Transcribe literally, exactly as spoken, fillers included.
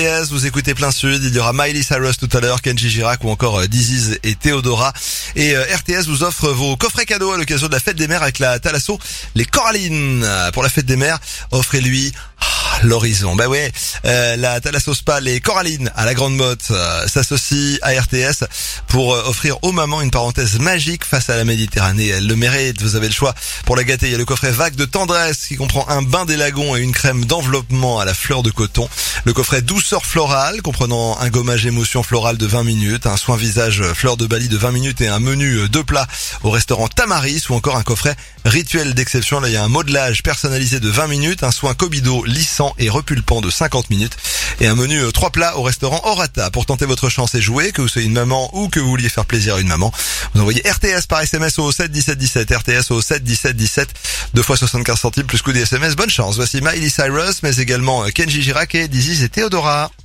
Vous écoutez Plein Sud, il y aura Miley Cyrus tout à l'heure, Kenji Girac ou encore Diziz et Théodora. Et euh, R T S vous offre vos coffrets cadeaux à l'occasion de la fête des mères avec la Thalasso, les Corallines. Pour la fête des mères, offrez-lui ah, l'horizon. Bah ouais, euh, la Thalasso Spa, les Corallines à la Grande Motte euh, s'associe à R T S pour euh, offrir aux mamans une parenthèse magique face à la Méditerranée. Elle le mérite, vous avez le choix. Pour la gâter, il y a le coffret Vague de tendresse qui comprend un bain des lagons et une crème d'enveloppement à la fleur de coton. Le coffret Douceur florale comprenant un gommage émotion florale de vingt minutes, un soin visage fleur de Bali de vingt minutes et un menu de plats au restaurant Tamaris, ou encore un coffret rituel d'exception. Là, il y a un modelage personnalisé de vingt minutes, un soin Kobido lissant et repulpant de cinquante minutes et un menu trois plats au restaurant Orata. Pour tenter votre chance et jouer, que vous soyez une maman ou que vous vouliez faire plaisir à une maman, vous envoyez R T S par S M S au sept dix-sept dix-sept, R T S au sept dix-sept dix-sept, deux fois soixante-quinze centimes plus coût des S M S. Bonne chance. Voici Miley Cyrus, mais également Kenji Girac et Diziz et Théodora.